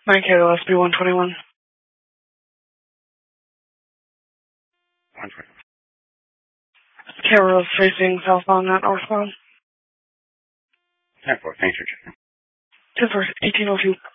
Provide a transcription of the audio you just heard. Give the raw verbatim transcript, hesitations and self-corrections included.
nine K O S B one twenty-one. one twenty-one. Camera facing southbound, not northbound. ten four, thanks for checking. ten four, eighteen oh two.